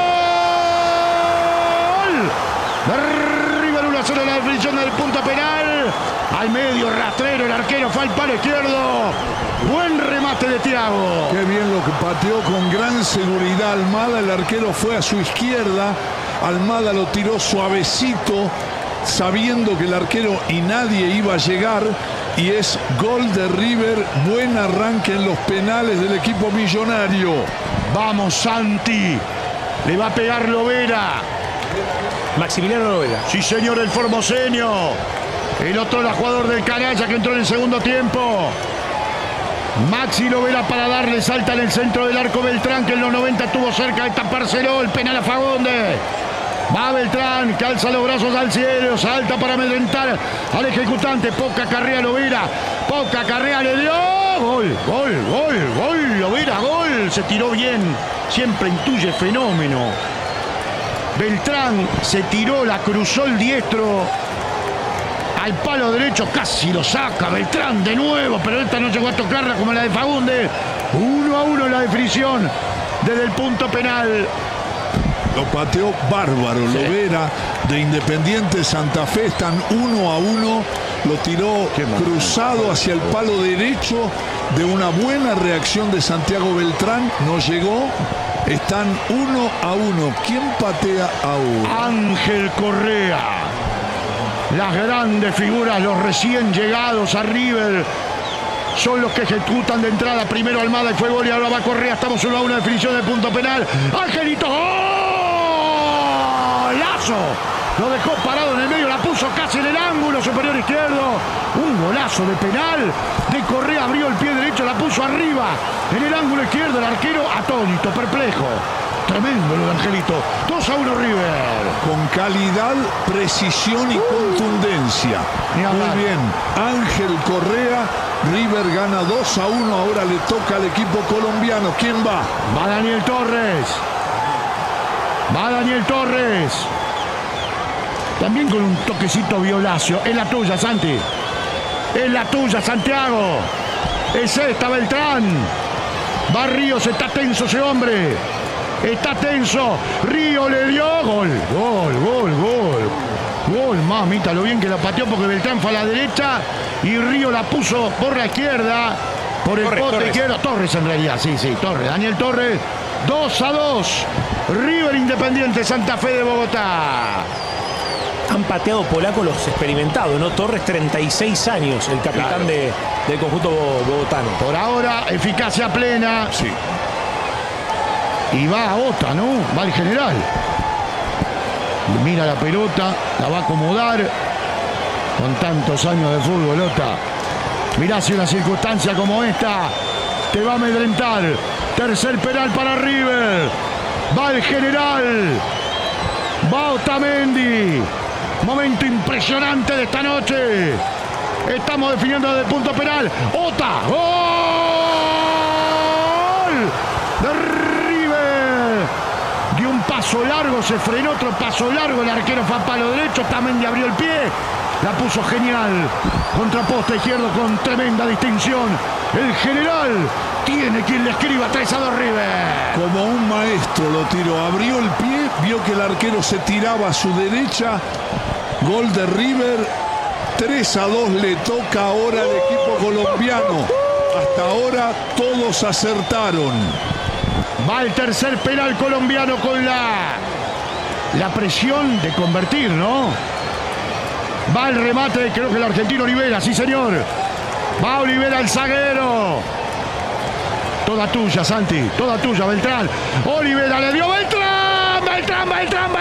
gol de River, 1-0 la definición del punto penal. Al medio, rastrero, el arquero fue al palo izquierdo. Buen remate de Thiago. Qué bien lo que pateó con gran seguridad Almada. El arquero fue a su izquierda. Almada lo tiró suavecito, sabiendo que el arquero y nadie iba a llegar. Y es gol de River. Buen arranque en los penales del equipo millonario. Vamos, Santi. Le va a pegar Lovera. Maximiliano Lovera. Sí, señor, el formoseño. El otro era jugador del Canalla, que entró en el segundo tiempo. Maxi Lovera para darle, salta en el centro del arco Beltrán, que en los 90 estuvo cerca de tapárselo. El penal a Fagundes. Va Beltrán, que alza los brazos al cielo, salta para amedrentar al ejecutante. Poca carrera Lovera, poca carrera le dio. Gol, gol, gol, gol, Lovera, gol. Se tiró bien, siempre intuye fenómeno. Beltrán se tiró, la cruzó el diestro al palo derecho, casi lo saca Beltrán de nuevo, pero esta no llegó a tocarla como la de Fagundes. 1-1 la definición desde el punto penal. Lo pateó bárbaro, sí. Lovera de Independiente Santa Fe. Están 1-1. Lo tiró cruzado hacia el palo derecho de una buena reacción de Santiago Beltrán. No llegó. Están 1-1. ¿Quién patea ahora? Ángel Correa. Las grandes figuras, los recién llegados a River, son los que ejecutan de entrada. Primero Almada y fue gol, y ahora va Correa. Estamos 1-1, definición de punto penal. Angelito, golazo. Lo dejó parado en el medio, la puso casi en el ángulo superior izquierdo. Un golazo de penal de Correa, abrió el pie derecho, la puso arriba en el ángulo izquierdo. El arquero atónito, perplejo. Tremendo lo de Angelito. 2-1 River. Con calidad, precisión y contundencia. Muy bien. Ángel Correa. River gana 2-1. Ahora le toca al equipo colombiano. ¿Quién va? Va Daniel Torres. Va Daniel Torres. También con un toquecito violacio. Es la tuya, Santi. Es la tuya, Santiago. Es esta, Beltrán. Va Ríos, está tenso ese hombre. Está tenso. Río le dio. Gol, gol, gol, gol. Gol, mamita, lo bien que la pateó, porque Beltrán fue a la derecha y Río la puso por la izquierda. Por el poste izquierdo. Torres en realidad, sí, Torres. Daniel Torres. 2-2. River Independiente Santa Fe de Bogotá. Han pateado polacos los experimentados, ¿no? Torres, 36 años, el capitán del conjunto bogotano. Por ahora, eficacia plena. Sí. Y va a Ota, ¿no? Va el general. Mira la pelota, la va a acomodar. Con tantos años de fútbol, Ota. Mirá, si una circunstancia como esta te va a amedrentar. Tercer penal para River. Va el general. Va Otamendi. Momento impresionante de esta noche. Estamos definiendo desde el punto penal. Ota. ¡Gol! De River. Dio un paso largo, se frenó, otro paso largo. El arquero fue a palo derecho. Otamendi abrió el pie. La puso genial. Contra poste izquierdo con tremenda distinción. El general tiene quien le escriba. 3-2 River. Como un maestro lo tiró. Abrió el pie, vio que el arquero se tiraba a su derecha. Gol de River. 3-2 le toca ahora al equipo colombiano. Hasta ahora todos acertaron. Va el tercer penal colombiano con la presión de convertir, ¿no? Va el remate, creo que el argentino Olivera, sí señor. Va Olivera, el zaguero. Toda tuya, Santi. Toda tuya, Beltrán. Olivera le dio Beltrán. Beltrán.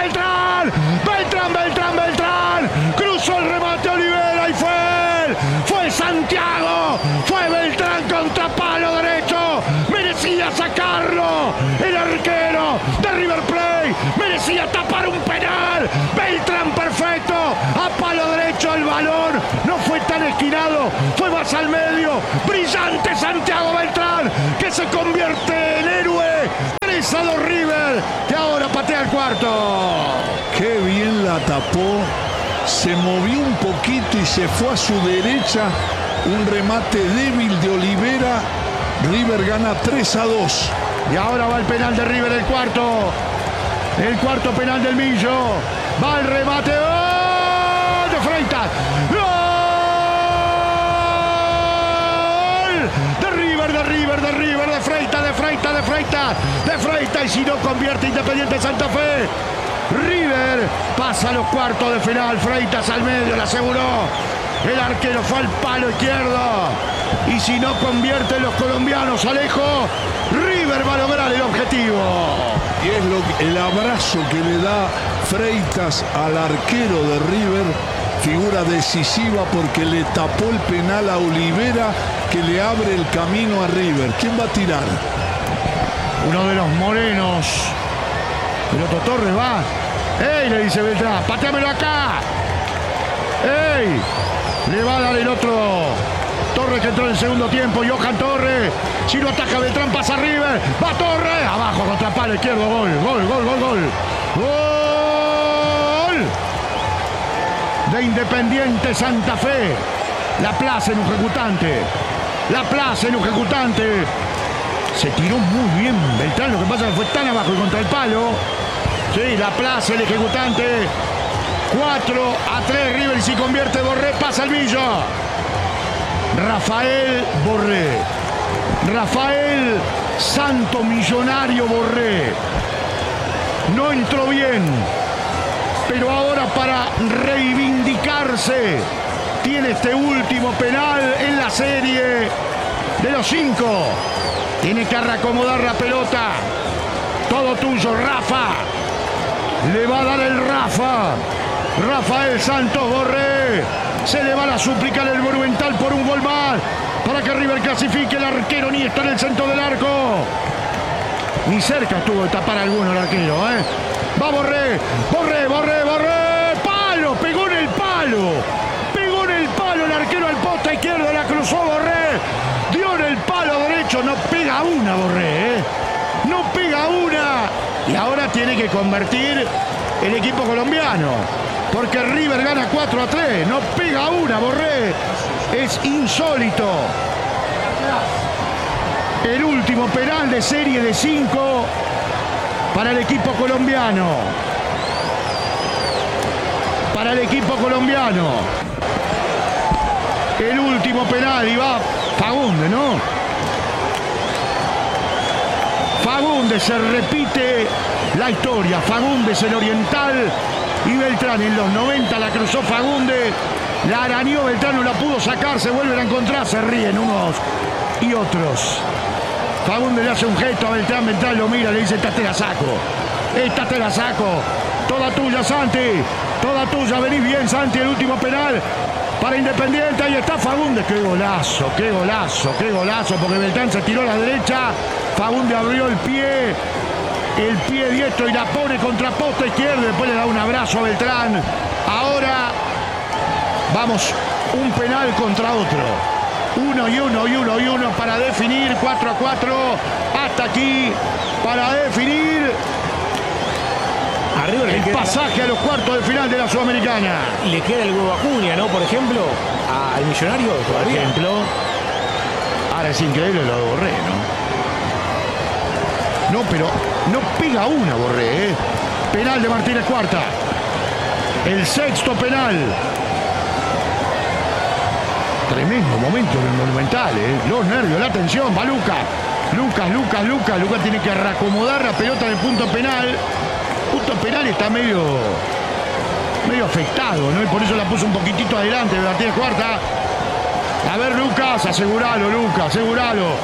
Cruzó el remate Olivera y fue él. Fue Santiago. Fue Beltrán contra palo derecho. Merecía sacarlo. El arquero de River Plate. Merecía tapar un penal. Beltrán perfecto. A palo derecho el balón. No fue tan esquinado. Fue más al medio. Brillante Santiago Beltrán, que se convierte en héroe. 3-2 River, que ahora patea el cuarto. Qué bien la tapó. Se movió un poquito y se fue a su derecha. Un remate débil de Olivera. River gana 3-2. Y ahora va el penal de River, el cuarto. El cuarto penal del Millo. Va el remate. ¡Oh! De Freitas. De Freitas, y si no convierte Independiente Santa Fe. River pasa a los cuartos de final. Freitas al medio, la aseguró. El arquero fue al palo izquierdo. Y si no convierten los colombianos, Alejo, River va a lograr el objetivo. Y es el abrazo que le da Freitas al arquero de River. Figura decisiva porque le tapó el penal a Olivera, que le abre el camino a River. ¿Quién va a tirar? Uno de los morenos. El otro Torres va. ¡Ey! Le dice Beltrán. ¡Pateamelo acá! ¡Ey! Le va a dar el otro. Torres, que entró en el segundo tiempo. Johan Torres. Si no ataca Beltrán, pasa River. Va Torres. Abajo contra palo izquierdo. Gol. Gol de Independiente Santa Fe. La Plaza en un ejecutante. Se tiró muy bien Beltrán. Lo que pasa es que fue tan abajo y contra el palo. Sí, La Plaza, el ejecutante. 4-3 River, y si convierte Borré, pasa el Millo. Rafael Borré. Rafael Santo Millonario Borré. No entró bien, pero ahora para reivindicarse tiene este último penal en la serie de los 5. Tiene que reacomodar la pelota. Todo tuyo, Rafa. Le va a dar el Rafa. Rafael Santos Borré. Se le va a suplicar el Monumental por un gol más para que River clasifique. El arquero ni está en el centro del arco. Ni cerca estuvo de tapar alguno el arquero, ¿eh? Va Borré. Palo, pegó en el palo el arquero al poste izquierdo, la cruzó Borré. Dio en el palo derecho, no pega una Borré, ¿eh? No pega una. Y ahora tiene que convertir el equipo colombiano, porque River gana 4-3. No pega una Borré. Es insólito. El último penal de serie de 5 para el equipo colombiano. El último penal, y va Fagundes, ¿no? Fagundes, se repite la historia. Fagundes, el oriental, y Beltrán en los 90 la cruzó Fagundes. La arañó Beltrán, no la pudo sacar, se vuelven a encontrar, se ríen unos y otros. Fagundes le hace un gesto a Beltrán, Beltrán lo mira, le dice: esta te la saco. Toda tuya, Santi. Toda tuya, venís bien, Santi. El último penal para Independiente. Ahí está Fagundes. Qué golazo, porque Beltrán se tiró a la derecha. Fagundes abrió el pie diestro y la pone contra poste izquierdo. Después le da un abrazo a Beltrán. Ahora vamos, un penal contra otro. 1-1 para definir. 4-4 hasta aquí para definir el pasaje a los cuartos de final de la Sudamericana. Le queda el huevo Acuña, ¿no? Por ejemplo, al Millonario todavía. Ahora es increíble lo de Borré, ¿no? No, pero no pega una Borré, ¿eh? Penal de Martínez Cuarta. El sexto penal. Tremendo momento en el Monumental, ¿eh? Los nervios, la tensión. Va Lucas tiene que reacomodar la pelota en el punto penal. Punto penal está medio afectado, ¿no? Y por eso la puso un poquitito adelante de Martínez Cuarta. A ver, Lucas, aseguralo.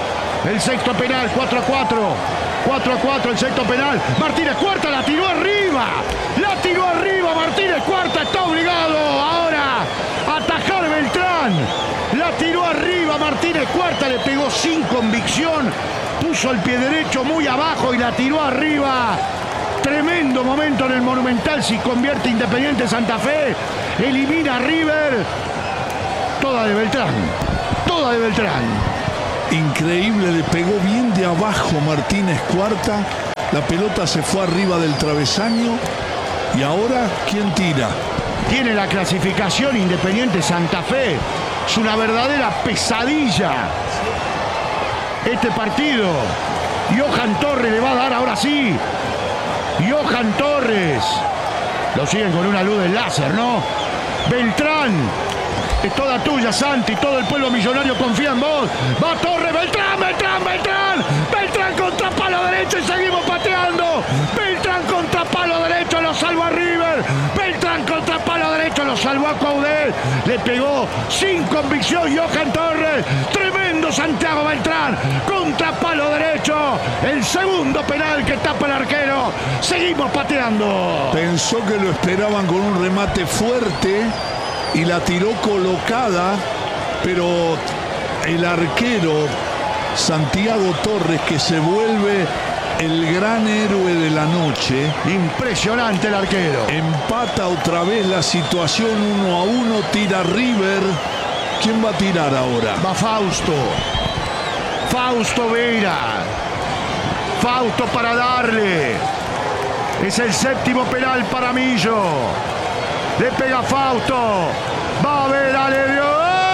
El sexto penal, 4-4. 4-4 el sexto penal. Martínez Cuarta la tiró arriba. La tiró arriba. Martínez Cuarta está obligado ahora a atajar Beltrán. La tiró arriba. Martínez Cuarta le pegó sin convicción. Puso el pie derecho muy abajo y la tiró arriba. Tremendo momento en el Monumental. Si convierte Independiente Santa Fe, elimina a River. Toda de Beltrán. Toda de Beltrán. Increíble, le pegó bien de abajo Martínez Cuarta. La pelota se fue arriba del travesaño. Y ahora, ¿quién tira? Tiene la clasificación Independiente Santa Fe. Es una verdadera pesadilla este partido. Johan Torres le va a dar ahora sí. Johan Torres. Lo siguen con una luz de láser, ¿no? Beltrán. Es toda tuya, Santi. Todo el pueblo millonario confía en vos. Va Torres. Beltrán, Beltrán, Beltrán. Beltrán contra palo derecho y seguimos pateando. Beltrán contra palo derecho. Lo salvó a River. Beltrán contra palo derecho. Lo salvó a Coudet. Le pegó sin convicción Johan Torres. Tremendo Santiago Beltrán. Contra palo derecho. El segundo penal que tapa el arquero. Seguimos pateando. Pensó que lo esperaban con un remate fuerte y la tiró colocada, pero el arquero Santiago Torres, que se vuelve el gran héroe de la noche. Impresionante el arquero. Empata otra vez la situación 1-1, tira River. ¿Quién va a tirar ahora? Va Fausto. Fausto Vera. Fausto para darle. Es el séptimo penal para Millo. Le pega Fausto. Va a ver, le dio.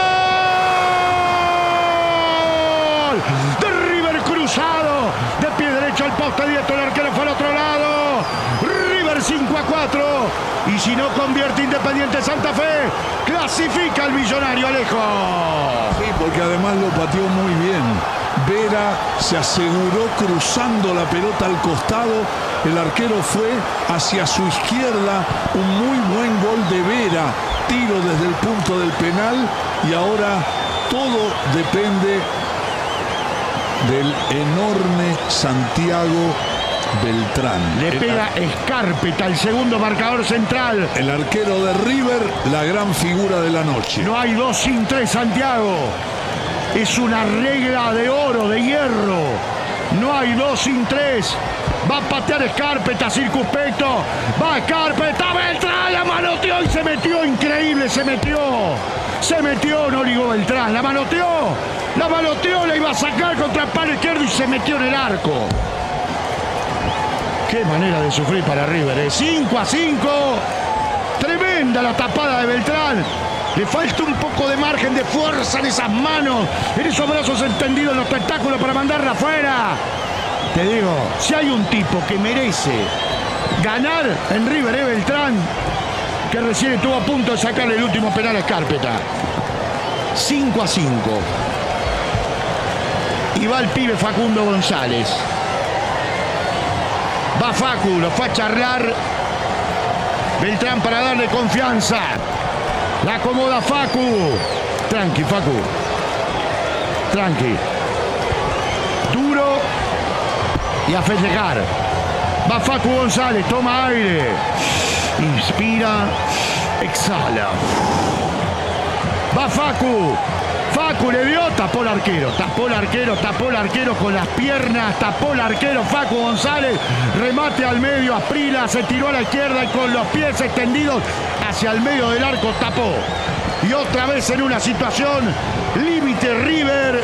¡Gol! De River cruzado. De pie derecho al poste directo. El arquero fue al otro lado. River 5-4. Y si no convierte Independiente Santa Fe, clasifica al Millonario, Alejo. Sí, porque además lo pateó muy bien. Vera se aseguró cruzando la pelota al costado. El arquero fue hacia su izquierda. Un muy buen gol de Vera. Tiro desde el punto del penal. Y ahora todo depende del enorme Santiago Beltrán. Le pega Escárpeta, el segundo marcador central. El arquero de River, la gran figura de la noche. No hay 2 sin 3, Santiago. Es una regla de oro, de hierro. No hay 2 sin 3. Va a patear Escárpeta, circunspecto. Va Escárpeta, Beltrán, la manoteó y se metió. Increíble, se metió. Se metió, no ligó Beltrán. La manoteó, la iba a sacar contra el palo izquierdo y se metió en el arco. Qué manera de sufrir para River, 5-5. Tremenda la tapada de Beltrán. Le falta un poco de margen de fuerza en esas manos, en esos brazos extendidos en los tentáculos para mandarla afuera. Te digo, si hay un tipo que merece ganar en River, es Beltrán, que recién estuvo a punto de sacarle el último penal a Escárpeta. 5-5. Y va el pibe Facundo González. Va Facu, lo fue a charlar Beltrán para darle confianza. La acomoda Facu. Tranqui, Facu. Tranqui. Duro y a festejar. Va Facu González, toma aire. Inspira, exhala. Va Facu. Facu le dio, tapó el arquero con las piernas, tapó el arquero Facu González, remate al medio, Asprila se tiró a la izquierda y con los pies extendidos hacia el medio del arco tapó. Y otra vez en una situación límite River,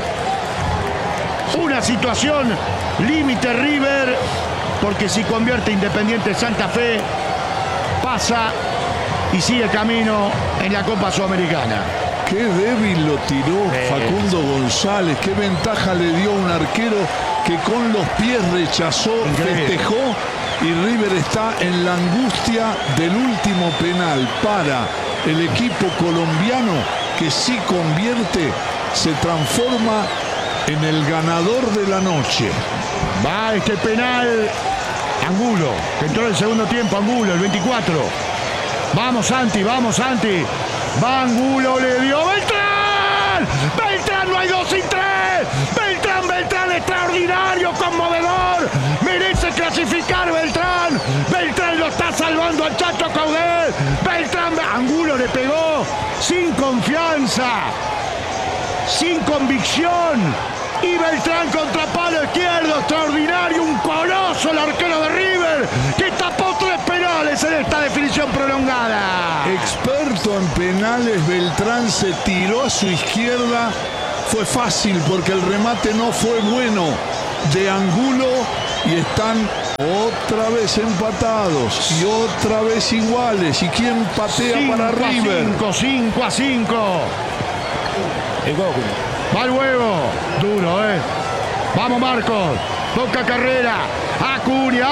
porque si convierte Independiente Santa Fe, pasa y sigue camino en la Copa Sudamericana. Qué débil lo tiró Facundo González. Qué ventaja le dio a un arquero que con los pies rechazó, festejó. Y River está en la angustia del último penal para el equipo colombiano, que si convierte se transforma en el ganador de la noche. Va este penal. Angulo, que entró en el segundo tiempo. Angulo, el 24. Vamos Santi. Va Angulo, le dio Beltrán. Beltrán, no hay 2 sin 3. Beltrán extraordinario, conmovedor. Merece clasificar Beltrán. Beltrán lo está salvando al Chacho Coudet. Beltrán, Angulo le pegó sin confianza, sin convicción. Y Beltrán contra palo izquierdo, extraordinario, un coloso el arquero de River, que tapó 3 penales en esta definición prolongada. Experto en penales, Beltrán se tiró a su izquierda. Fue fácil porque el remate no fue bueno de Angulo y están otra vez empatados y otra vez iguales. ¿Y quién patea para River? 5-5. El Goku. Va el huevo. Duro, Vamos, Marcos. Toca carrera. Acuña.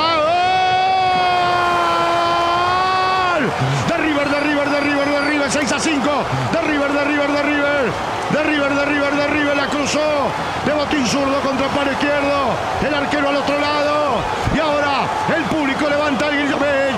¡Gol! De River. 6-5. De River. La cruzó. De botín zurdo contra palo izquierdo. El arquero al otro lado. Y ahora el público levanta el grito.